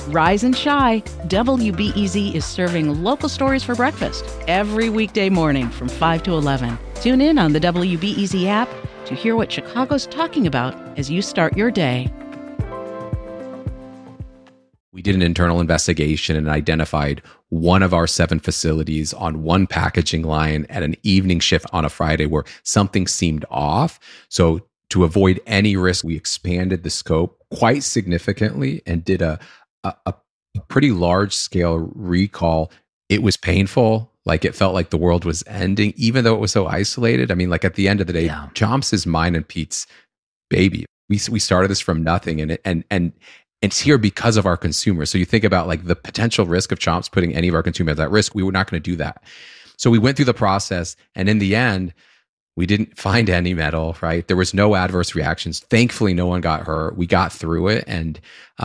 Rise and shine. WBEZ is serving local stories for breakfast every weekday morning from 5 to 11. Tune in on the WBEZ app to hear what Chicago's talking about as you start your day. We did an internal investigation and identified one of our 7 facilities on one packaging line at an evening shift on a Friday where something seemed off. So to avoid any risk, we expanded the scope quite significantly and did a pretty large scale recall. It was painful. Like it felt like the world was ending, even though it was so isolated. I mean, like at the end of the day, Chomps is mine and Pete's baby. We started this from nothing, and it's here because of our consumers. So you think about like the potential risk of Chomps putting any of our consumers at risk. We were not going to do that. So we went through the process, and in the end, we didn't find any metal, right? There was no adverse reactions. Thankfully, no one got hurt. We got through it, and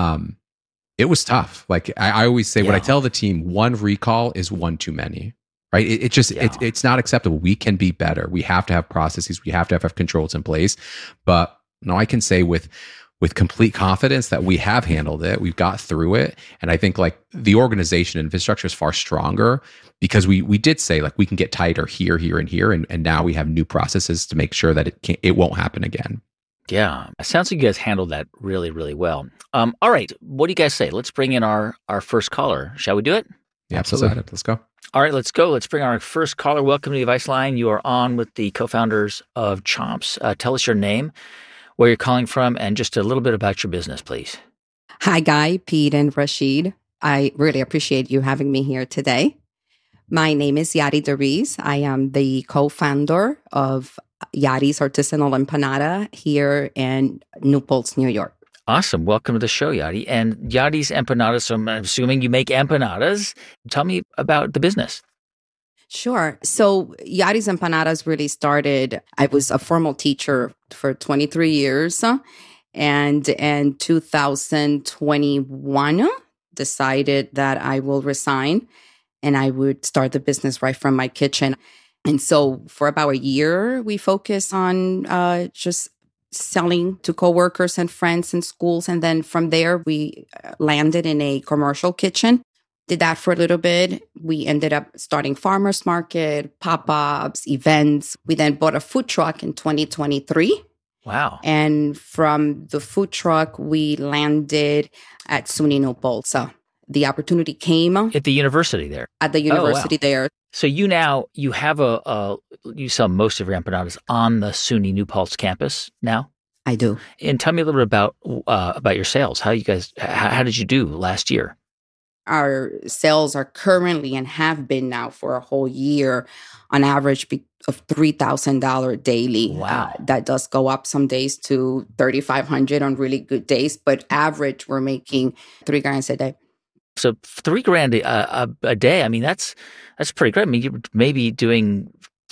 it was tough. Like I always say, when I tell the team, one recall is one too many, right? It's not acceptable. We can be better. We have to have processes. We have to have controls in place. But no, I can say with complete confidence that we have handled it. We've got through it. And I think like the organization infrastructure is far stronger because we did say like we can get tighter here, and here. And now we have new processes to make sure that it won't happen again. Yeah. It sounds like you guys handled that really, really well. All right. What do you guys say? Let's bring in our first caller. Shall we do it? Yeah, absolutely. Let's go. All right, let's go. Let's bring our first caller. Welcome to the Advice Line. You are on with the co-founders of Chomps. Tell us your name, where you're calling from, and just a little bit about your business, please. Hi, Guy, Pete, and Rashid. I really appreciate you having me here today. My name is Yari Dariz. I am the co-founder of Yari's Artisanal Empanada here in New Paltz, New York. Awesome. Welcome to the show, Yari. And Yari's Empanadas, so I'm assuming you make empanadas. Tell me about the business. Sure. So Yari's Empanadas really started, I was a formal teacher for 23 years. And in 2021, decided that I will resign and I would start the business right from my kitchen. And so for about a year, we focused on just selling to coworkers and friends in schools. And then from there, we landed in a commercial kitchen. Did that for a little bit. We ended up starting farmers market, pop-ups, events. We then bought a food truck in 2023. Wow. And from the food truck, we landed at SUNY New Paltz. So the opportunity came. At the university there? At the university there. So you have you sell most of your empanadas on the SUNY New Paltz campus now? I do. And tell me a little bit about your sales. How did you do last year? Our sales are currently and have been now for a whole year on average of $3,000 daily. Wow. That does go up some days to $3,500 on really good days, but average we're making $3,000 a day. So $3,000 a day. I mean, that's pretty great. I mean, you're maybe doing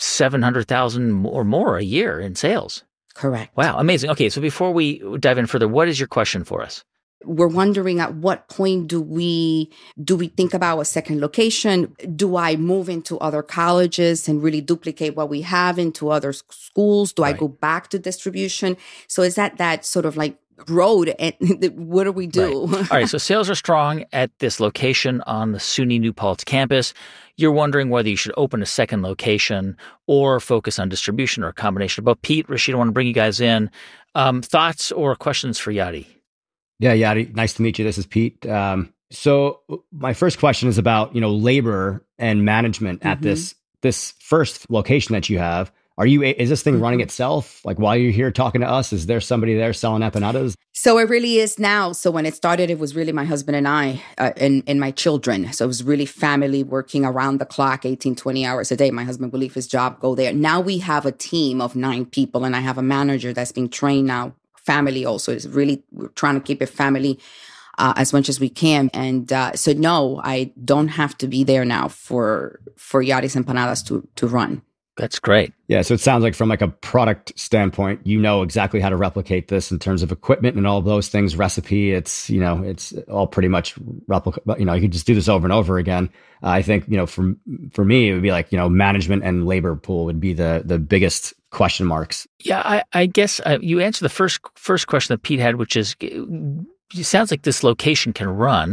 $700,000 or more a year in sales. Correct. Wow, amazing. Okay, so before we dive in further, what is your question for us? We're wondering at what point do we think about a second location? Do I move into other colleges and really duplicate what we have into other schools? Do I go back to distribution? So is that sort of like road? And what do we do? Right. All right. So sales are strong at this location on the SUNY New Paltz campus. You're wondering whether you should open a second location or focus on distribution or a combination of both. Pete, Rashid, I want to bring you guys in. Thoughts or questions for Yadi? Yeah, Yadi, nice to meet you. This is Pete. So my first question is about, labor and management at this first location that you have. Is this thing running itself? Like while you're here talking to us, is there somebody there selling empanadas? So it really is now. So when it started, it was really my husband and I and my children. So it was really family working around the clock, 18, 20 hours a day. My husband would leave his job, go there. Now we have a team of 9 people and I have a manager that's being trained now. Family also is really, we're trying to keep it family as much as we can. And so no, I don't have to be there now for Yari's Empanadas to run. That's great. Yeah. So it sounds like from like a product standpoint, you know exactly how to replicate this in terms of equipment and all of those things, recipe. It's all pretty much replicate, you can just do this over and over again. I think, for me, it would be like, management and labor pool would be the biggest question marks. Yeah. I guess you answered the first question that Pete had, which is, it sounds like this location can run